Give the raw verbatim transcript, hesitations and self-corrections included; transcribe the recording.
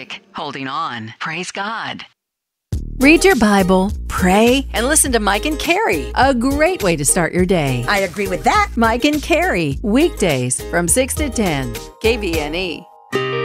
music, holding on. Praise God. Read your Bible, pray, and listen to Mike and Carrie. A great way to start your day. I agree with that. Mike and Carrie, weekdays from six to ten, K B N E.